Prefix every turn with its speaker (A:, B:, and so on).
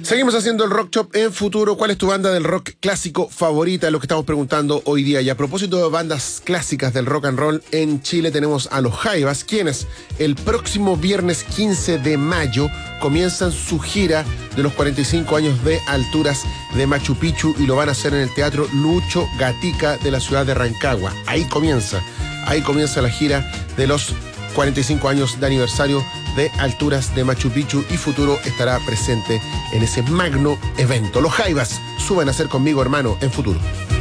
A: Seguimos haciendo el Rock Shop en Futuro. ¿Cuál es tu banda del rock clásico favorita? Lo que estamos preguntando hoy día. Y a propósito de bandas clásicas del rock and roll, en Chile tenemos a los Jaivas, quienes el próximo viernes 15 de mayo comienzan su gira de los 45 años de alturas de Machu Picchu y lo van a hacer en el Teatro Lucho Gatica de la ciudad de Rancagua. Ahí comienza la gira de los 45 años de aniversario de alturas de Machu Picchu, y Futuro estará presente en ese magno evento. Los Jaivas suben a ser conmigo, hermano, en Futuro.